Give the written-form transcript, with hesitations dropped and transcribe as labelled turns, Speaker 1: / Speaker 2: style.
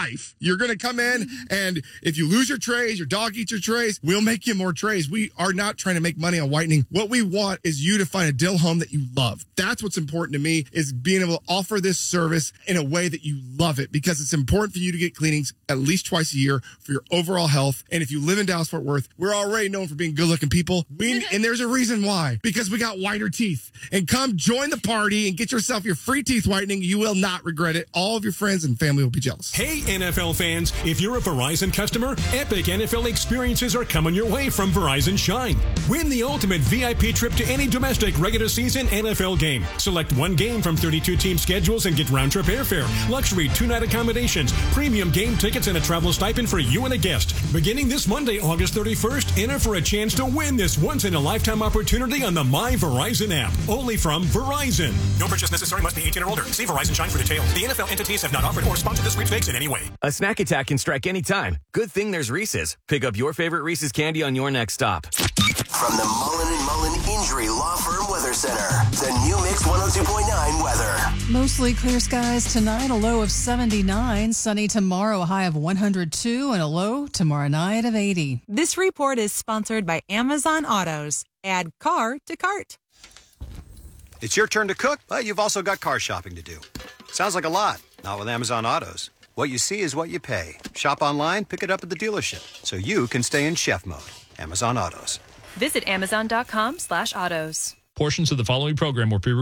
Speaker 1: life. You're going to come in, and if you lose your trays, your dog eats your trays, we'll make you more trays. We are not trying to make money on whitening. What we want is you to find a dental home that you love. That's what's important to me, is being able to offer this service in a way that you love it, because it's important for you to get cleanings at least twice a year for your overall health. And if you live in Dallas-Fort Worth, we're already known for being good-looking people. And there's a reason why, because we got whiter teeth. And come join the party and get yourself your free teeth whitening. You will not regret it. All of your friends and family will be jealous.
Speaker 2: Hey, NFL fans, if you're a Verizon customer, epic NFL experiences are coming your way from Verizon Shine. Win the ultimate VIP trip to any domestic regular season NFL game. Select one game from 32 team schedules and get round-trip airfare, luxury 2-night accommodations, premium game tickets, and a travel stipend for you and a guest. Beginning this Monday, August 31st, enter for a chance to win this once-in-a-lifetime opportunity on the My Verizon app. Only from Verizon. No purchase necessary. Must be 18 or older. See Verizon Shine for details. The NFL entities have not offered or sponsored the sweepstakes in any way.
Speaker 3: A snack attack can strike anytime. Good thing there's Reese's. Pick up your favorite Reese's candy on your next stop.
Speaker 4: From the Mullen & Mullen Injury Law Firm Weather Center, the New Mix 102.9 weather.
Speaker 5: Mostly clear skies tonight, a low of 79. Sunny tomorrow, a high of 102, and a low tomorrow night of 80.
Speaker 6: This report is sponsored by Amazon Autos. Add car to cart.
Speaker 7: It's your turn to cook, but you've also got car shopping to do. Sounds like a lot. Not with Amazon Autos. What you see is what you pay. Shop online, pick it up at the dealership, so you can stay in chef mode. Amazon Autos.
Speaker 8: Visit Amazon.com/autos.
Speaker 9: Portions of the following program were pre-recorded